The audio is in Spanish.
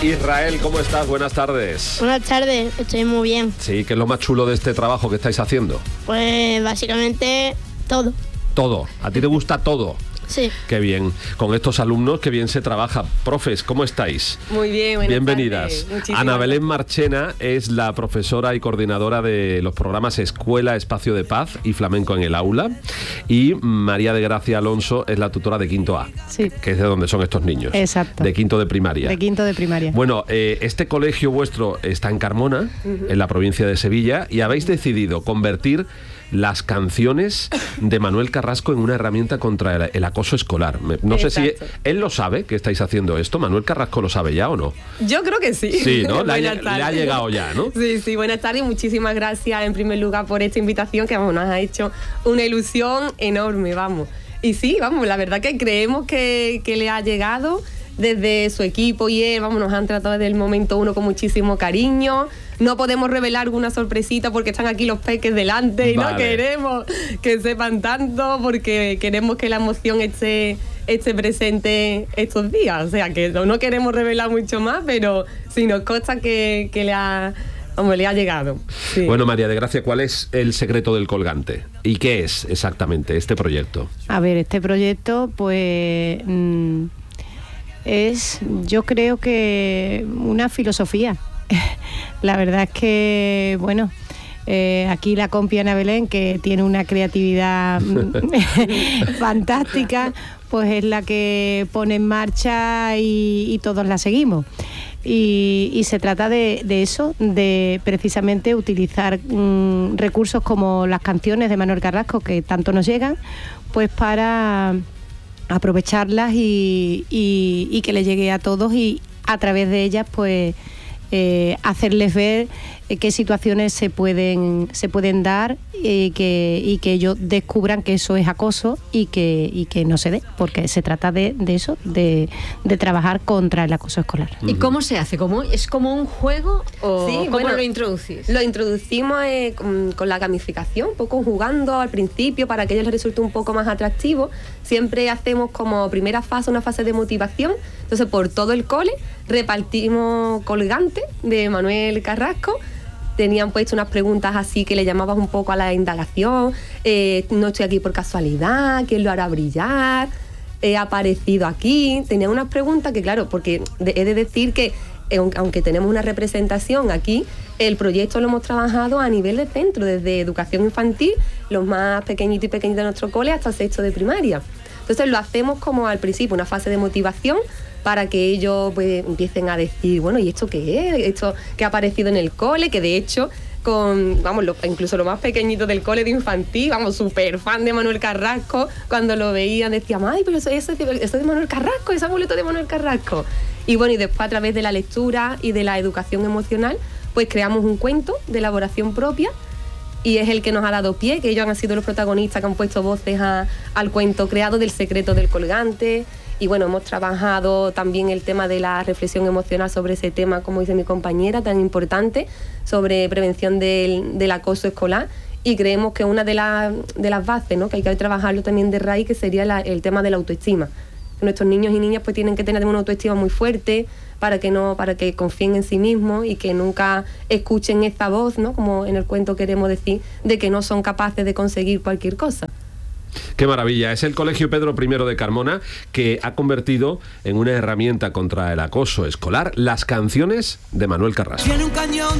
Israel, ¿cómo estás? Buenas tardes. Buenas tardes, estoy muy bien. Sí, ¿qué es lo más chulo de este trabajo que estáis haciendo? Pues básicamente todo. Todo. ¿A ti te gusta todo? Sí. Qué bien. Con estos alumnos, qué bien se trabaja. Profes, ¿cómo estáis? Muy bien, buenas Bienvenidas. tardes. Ana Belén Marchena es la profesora y coordinadora de los programas Escuela, Espacio de Paz y Flamenco en el Aula. Y María de Gracia Alonso es la tutora de Quinto A, sí, que es de donde son estos niños. Exacto. De Quinto de Primaria. De Quinto de Primaria. Bueno, este colegio vuestro está en Carmona, en la provincia de Sevilla, y habéis decidido convertir las canciones de Manuel Carrasco en una herramienta contra el acoso escolar. No sé si él lo sabe que estáis haciendo esto. ¿Manuel Carrasco lo sabe ya o no? Yo creo que sí. Sí, ¿no? Le ha llegado ya, ¿no? Sí, buenas tardes y muchísimas gracias en primer lugar por esta invitación que nos ha hecho una ilusión enorme, vamos. Y sí, vamos, la verdad que creemos que le ha llegado desde su equipo y él, vamos, nos han tratado desde el momento uno con muchísimo cariño. No podemos revelar alguna sorpresita porque están aquí los peques delante y no queremos que sepan tanto porque queremos que la emoción esté presente estos días. O sea, que no queremos revelar mucho más, pero sí nos consta que le ha llegado. Sí. Bueno, María de Gracia, ¿cuál es el secreto del colgante? ¿Y qué es exactamente este proyecto? A ver, este proyecto, pues, es, yo creo que una filosofía. La verdad es que, bueno, aquí la compi Ana Belén, que tiene una creatividad fantástica, pues es la que pone en marcha y todos la seguimos. Y se trata de eso, de precisamente utilizar recursos como las canciones de Manuel Carrasco, que tanto nos llegan, pues para aprovecharlas y que le llegue a todos y a través de ellas, pues hacerles ver qué situaciones se pueden dar y que ellos descubran que eso es acoso y que no se dé, porque se trata de eso, de trabajar contra el acoso escolar. ¿Y cómo se hace? ¿Es como un juego o sí, cómo lo introducís? Lo introducimos con la gamificación, un poco jugando al principio para que a ellos les resulte un poco más atractivo. Siempre hacemos como primera fase una fase de motivación. Entonces, por todo el cole repartimos colgantes de Manuel Carrasco. Tenían puesto unas preguntas así que le llamaban un poco a la indagación. No estoy aquí por casualidad, ¿quién lo hará brillar? He aparecido aquí. Tenían unas preguntas que, claro, porque he de decir que aunque tenemos una representación aquí, el proyecto lo hemos trabajado a nivel de centro, desde educación infantil, los más pequeñitos y pequeñitas de nuestro cole, hasta sexto de primaria. Entonces lo hacemos como al principio, una fase de motivación, para que ellos pues empiecen a decir, bueno, ¿y esto qué es? Esto que ha aparecido en el cole, que de hecho, incluso los más pequeñitos del cole de infantil, súper fan de Manuel Carrasco, cuando lo veían decían, ay, pero eso es de Manuel Carrasco, ese abuelito de Manuel Carrasco. Y bueno, y después a través de la lectura y de la educación emocional, pues creamos un cuento de elaboración propia, y es el que nos ha dado pie, que ellos han sido los protagonistas que han puesto voces al cuento creado del secreto del colgante. Y bueno, hemos trabajado también el tema de la reflexión emocional sobre ese tema, como dice mi compañera, tan importante, sobre prevención del acoso escolar. Y creemos que una de las bases, ¿no?, que hay que trabajarlo también de raíz, que sería el tema de la autoestima. Nuestros niños y niñas pues tienen que tener una autoestima muy fuerte para que confíen en sí mismos y que nunca escuchen esta voz, ¿no?, como en el cuento queremos decir, de que no son capaces de conseguir cualquier cosa. Qué maravilla. Es el Colegio Pedro I de Carmona que ha convertido en una herramienta contra el acoso escolar las canciones de Manuel Carrasco. Tiene un cañón